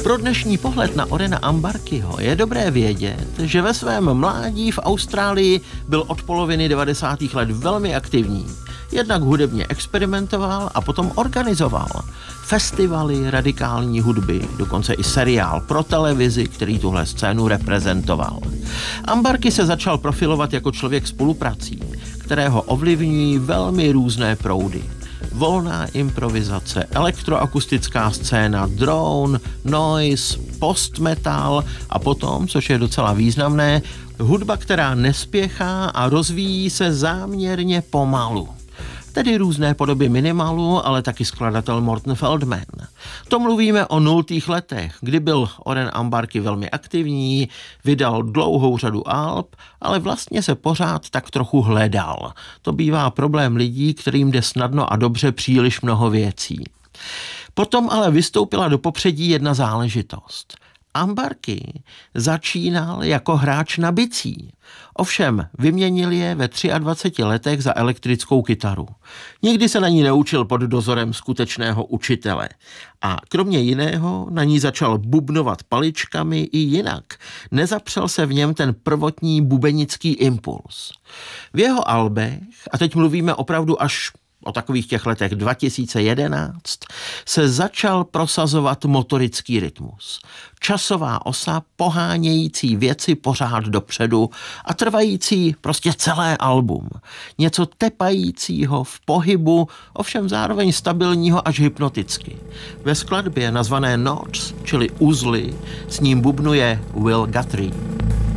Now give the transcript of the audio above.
Pro dnešní pohled na Orena Ambarkeyho je dobré vědět, že ve svém mládí v Austrálii byl od poloviny 90. let velmi aktivní. Jednak hudebně experimentoval a potom organizoval festivaly radikální hudby, dokonce i seriál pro televizi, který tuhle scénu reprezentoval. Ambarkey se začal profilovat jako člověk spoluprací, kterého ovlivňují velmi různé proudy. Volná improvizace, elektroakustická scéna, drone, noise, post-metal a potom, což je docela významné, hudba, která nespěchá a rozvíjí se záměrně pomalu. Tedy různé podoby minimalu, ale taky skladatel Morten Feldman. To mluvíme o 0. letech, kdy byl Oren Ambarkey velmi aktivní, vydal dlouhou řadu alb, ale vlastně se pořád tak trochu hledal. To bývá problém lidí, kterým jde snadno a dobře příliš mnoho věcí. Potom ale vystoupila do popředí jedna záležitost. Ambarkey začínal jako hráč na bicí. Ovšem, vyměnil je ve 23 letech za elektrickou kytaru. Nikdy se na ní neučil pod dozorem skutečného učitele. A kromě jiného na ní začal bubnovat paličkami i jinak. Nezapřel se v něm ten prvotní bubenický impuls. V jeho albech, a teď mluvíme opravdu až o takových těch letech 2011, se začal prosazovat motorický rytmus. Časová osa pohánějící věci pořád dopředu a trvající prostě celé album. Něco tepajícího v pohybu, ovšem zároveň stabilního až hypnoticky. Ve skladbě nazvané Knots, čili uzly, s ním bubnuje Will Guthrie.